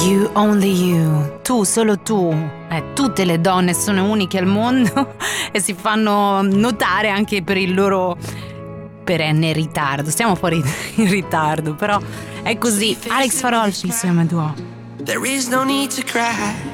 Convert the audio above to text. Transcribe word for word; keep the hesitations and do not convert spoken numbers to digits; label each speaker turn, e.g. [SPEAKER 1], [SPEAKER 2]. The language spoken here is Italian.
[SPEAKER 1] You, only you, tu, solo tu. Eh, tutte le donne sono uniche al mondo e si fanno notare anche per il loro perenne ritardo. Stiamo fuori in ritardo, però è così. Alex Farolfi su M due O.
[SPEAKER 2] There is no need to cry.